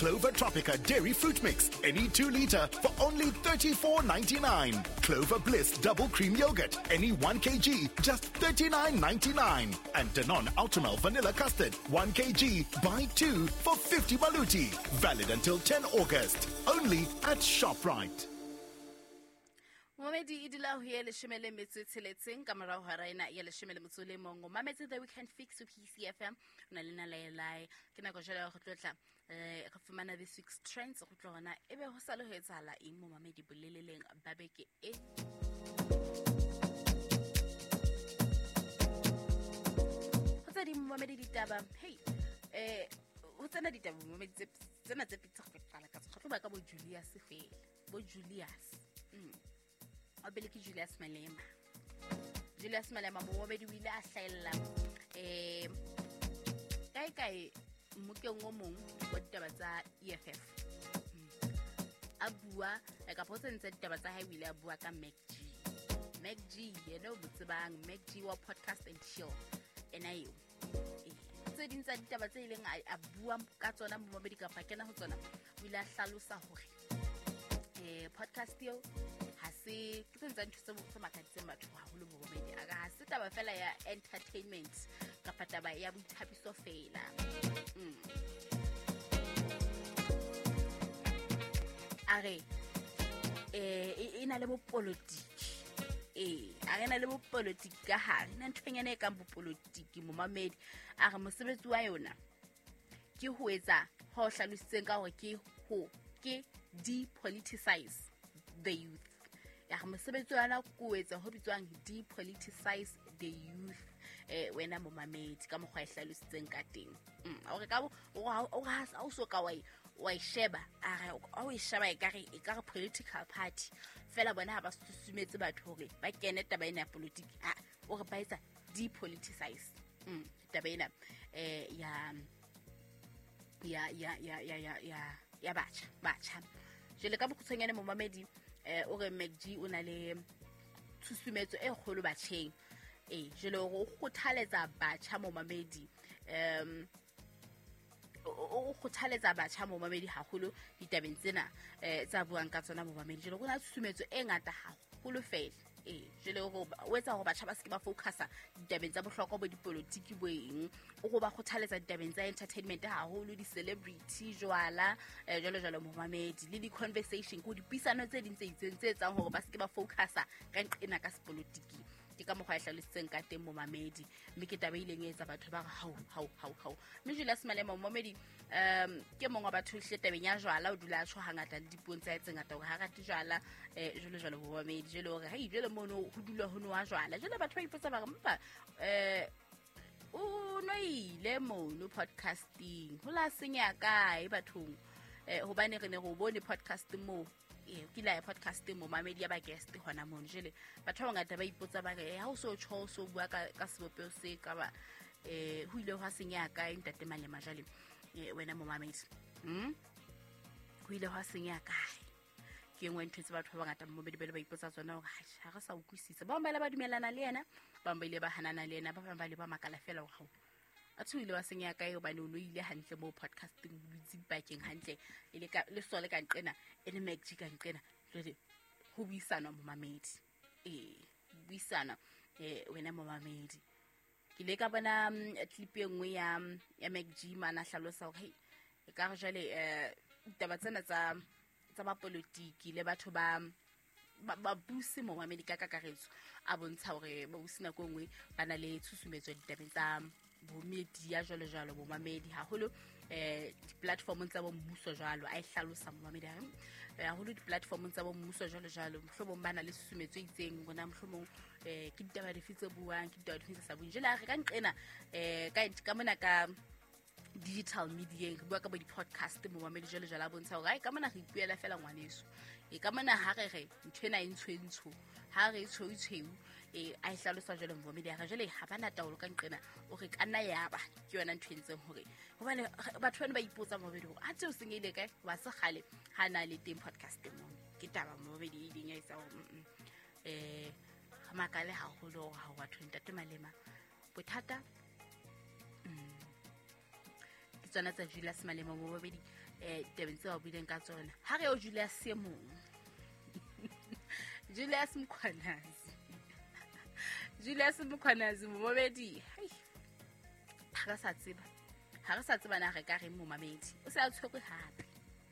Clover Tropica Dairy Fruit Mix, any 2 liter for only $34.99. Clover Bliss Double Cream Yogurt, any 1 kg, just $39.99. And Danone Ultimel Vanilla Custard, 1 kg, buy 2 for 50 baluti. Valid until 10 August. Only at ShopRite. Momedi idila ho ya leshemele metso tsheletseng ka morao ha raina ya leshemele motso le mongo mametse the weekend fix with PCFM una lena lai ke na go jela go tlotla go fumana this week's trends go tlona ebe ho sa le ho etsala eng mo mamedi boleleleng ba beke e ho tsa di mamedi ditaba hey ho tsena ditaba mamedi tsena tse pitsa go qala ka tshotlo ba ka bo Julius fela bo Julius Abeleki Julius Malema. Julius Malema mo bedi wile a hlaella kai mokeng o mong wa ditaba tsa EFF. A bua ka potsa ntse ditaba tsa hae wile a bua ka MacG yena o botsebang MacG wa podcast and show ena yo. Tse ding tsa ditaba tse ileng a bua ka tsona mo bedi ka pakena ho tsona wile a hlalosa hore podcast yo se ke tsentsa ntse mo makaditse batho haholo mo bomedi aga ha se taba fela ya entertainment ka taba ya boithabiso fela are ina le bo politiki na le bo politiki ka hare na ntwenyane ka bo politiki mo mamedi aga mosebetsi wa yona ke ho etsa ho hlalositseng ka hore ke depoliticize the youth ya mosebetsi wa go etsa ho bitswang depoliticize the youth wena mo mamedi ka mogwa ihlalositseng ka teng hore ka o so ka wa sheba o sheba e ka political party fela bona ha ba susumetse batho hore ba kene taba ena ya politiki o re ba etsa depoliticize taba ena ya batjha jele ka bokutshonyane mo mamedi o re MacG o na le tshusumetso e kgolo batjheng jele o khothaletsa batjha mo mamedi o khothaletsa batjha mo mamedi haholo ditabeng tsena tsa buang ka tsona mo mamedi jele go na tshusumetso e ngata haholo fela jele o etsa ho batjha ba se ke ba focusa ditabeng tsa bohlokwa bo dipolitiki boeng o go ba khothaletsa ditabeng tsa entertainment haholo di celebrity jwala jalo mo mamedi le di conversation go dipisano tse ding tse itseng hore ba se ke ba focusa ka nqena ka sepolitiki ke ka mogwa ihlalositseng ka teng mo mamedi mme ke taba ileng etsa batho ba hau mme Julius Malema mo mamedi ke mongwe wa batho hle tabeng ya jwala o dula a tsho hangata le dipuong tsa etse ngata ho harati jwala jalo mo mamedi jele hore hey jele mono ho dula ho noa jwala jele batho ba ipotsa ba mpa o no ile mono podcasting ho la senya kae bathong hobane re ne go bone podcast mo ke la podcast mo mamedi ya ba guest hona mono jele batho ba ngata ba ipotsa ba re ha o so tsho so bua ka sebopeo se ka ba ho ile ho senya kae ntate Malema jale wena mo mamedi ho ile ho senya kae ke ngwe ntse batho ba ngata mo bedi ba ipotsa tsona hore ha re sa utlwisisa ba mbele ba dumelana le yena ba mbele ba hanana le yena ba mbele ba makala fela wa a tswile wa senya kae hobane o no ile hantle mo podcasting butsi bakeng hantle ile ka le sole ka nqena ene MacG ka nqena jwale ho buisana mo mamedi buisana wena mo mamedi ke le ka bona clip e nngwe ya MacG mana hlalosa hore e ka re jale taba tsena tsa ba politiki le batho ba busi mo mamedi ka kakaretso a bontsha hore ba usina go ngwe bana le tshusumetso ditabeng tsa bo media jalo bo mamedi haholo di platform tsa bo mmuso jalo a ihlalosa mo mamedi haholo di platform tsa bo mmuso jalo mohlomong bana le susumetso itseng bona mohlomong ke ditaba di fitse buang ke ditaba di fitse sa bong jela re ka nqena ka mona ka digital media ke bua ka bo di podcast mo mamedi jalo a bontsha hore ka mona re ipuela fela ngwaneso ka mona ha re ntwena intshwentsho ha re itshweu a ihlalosa jalo mo mamedi ha jale ha bana taolo ka nqena o re kana yaba ke yona ntwentseng hore hobane batho bana ba ipotsa mo mamedi hore a tse o sengile kae wa se gale ha na le teng podcast mo ke taba mo mamedi e ding ya isa makale haholo ha batho ntate Malema bothata tsana tsa Julius Malema mo bobedi tabeng tse ba buileng ka tsona ha re o Julius Semong Julius Mkhwanazi Julius Mkhwanazi momamedi ha re sa tseba na re ka re momamedi o se a tshwekwe hape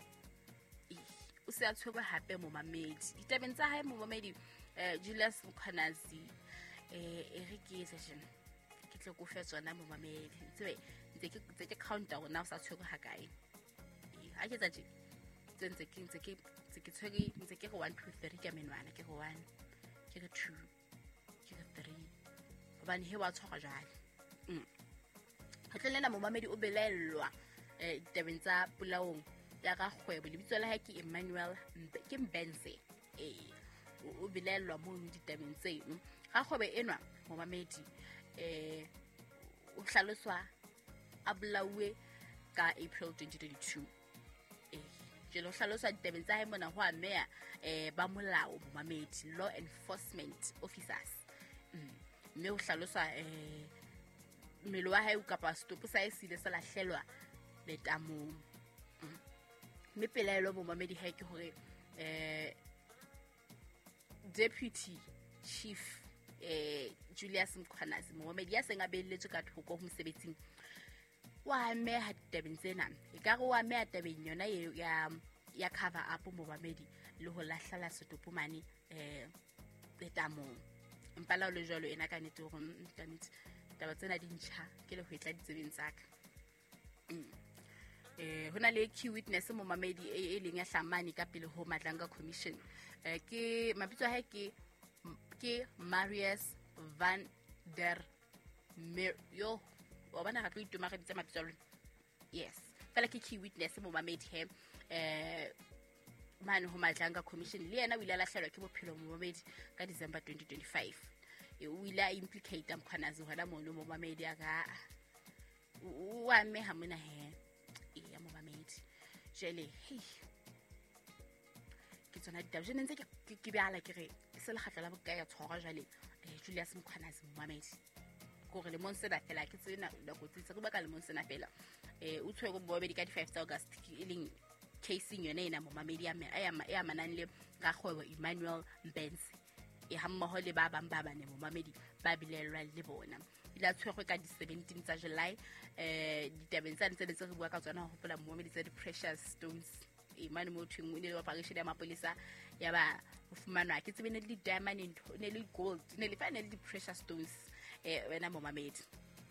o se a tshwekwe hape momamedi ditabeng tsa hae momamedi Julius Mkhwanazi re ke session ke tle go fe tsona momamedi tsebe ntse ke counta go na o sa tshwekwe ha kae ha ke tsa ntse ke tshwere ntse ke go 1 2 3 ka menwana ke go 1 ke go 2 ke go 3 hobane he wa tshwara jale ha tlelena momamedi o belellwa ditabeng tsa polaong ya ga kgwebo lebitso la hae ke Emmanuel ke Mbenze o belellwa mo ditabeng tseno ga kgwebo enwa momamedi o hlaloswa a bolawe ka April 2022 jelo hlaloswa ditabeng tsa hae mona ho amea ba molao momamedi law enforcement officers mme o hlaloswa mmele wa hae o kapa stop sa esile sa lahlelwa letamong mme pelaelo momamedi hae ke hore deputy chief Julius Mkhwanazi momamedi ya seng a beletswe ka thoko ho mosebetsing wa meha ditabeng tsena ekare wa meha tabeng yona ya cover up momamedi le ho lahlela setopomane letamong mpala le jalo ena ka nete hore ntantse taba tsena di ntjha ke le ho etla ditsebeng tsaka hona le key witness momamedi e leng ya hlamani ka pele ho Madlanga Commission ke mabitso a hae ke Marius van der Meer yo wa bana ga tlo itoma ga ditse mabitso a yes fela ke key witness momamedi he mane ho Madlanga Commission le yena o ile a lahlelwa ke bophelo momamedi ka December 2025 o ile a implicate Mkhwanazi hona mono momamedi aga wa me ha mona he ya momamedi jele ke tsona ditaba je ntse ke bjala ke re se le khatla la boka ya tshwara jale Julius Mkhwanazi momamedi go re le monsena fela ke tsena la go tsitsa go baka le monsena fela o tshwe go bobedi ka di 5 August e leng casing yona ena momamedi ya manang le ga kgwebo Emmanuel Mbenze e hammoho le ba bang ba bane momamedi ba bilelwa le bona ila tshwegwe ka di 17 tsa July ditabeng tsa ntse re bua ka tsona ho hopola momamedi tsa di precious stones mane mo thweng o ne le operation ya mapolisa ya ba ho fumanwa ke tsebe ne le diamond ne le gold ne le fa ne le di precious stones wena momamedi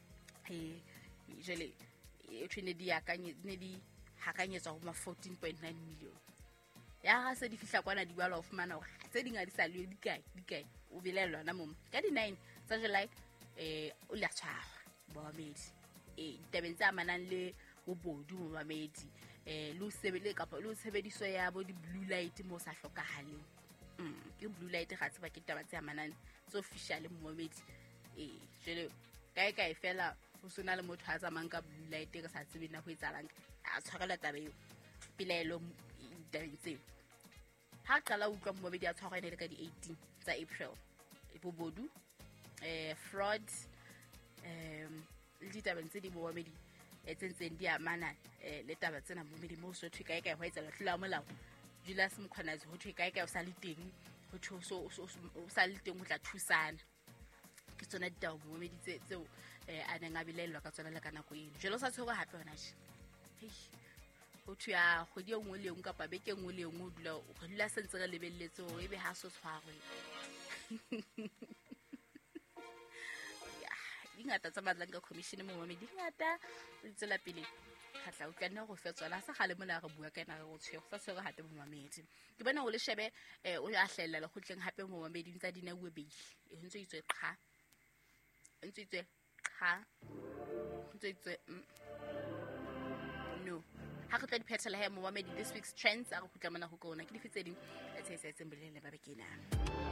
jele e thwene di akanye ne di hakanyetswa ho ma 14.9 million ya ga se di fihla kwana di bala ho fumana hore tse dinga di sa le di kae o bilelwa na mom ka di 9 tsa July o la tshwarwa momamedi ditabeng tsa manang le bobodu momamedi le o sebele kapa le o tshebediso ya bo di blue light mo sa hlokahaleng ke blue light ga tseba ke taba tsa manang tse official momamedi jele kae fela o sona le motho a tsamayang ka blue light ka sa tsebe na ho etsalang a tshwarela taba eo pilelo tabeng ha qala utlwa momamedi a tshwarwa ene le ka di 18 tsa April bobodu fraud le ditabeng tse di momamedi tsentseng di amana le taba tsena momamedi mo so thwe kae ho etsa lahlola molao Julius Mkhwanazi ho thwe kae o sa le teng ho thwe o sa le teng ho tla thusana ke tsona ditaba momamedi tseo a neng a bilelwa ka tsona le ka nako eno jelo sa tshwego hape hona je ho thwe ya kgwedi e nngwe le nngwe kapa beke nngwe le nngwe o dula sentse re lebelletse hore ebe ha so tshwarwe ingata tsa Madlanga Commission momamedi ngata tsela pele khatla o kana go fetswa sa gale mona re bua kana re go tshwego sa tshwego hape momamedi ke bona o le shebe o a hlela le khutleng hape momamedi ntsa dina bue beile e ntse itswe qha ntse itswe no ha go tla diphethela he momamedi this week's trends a go khutla mona go kona ke di fetse ding tse tsembelele ba bekena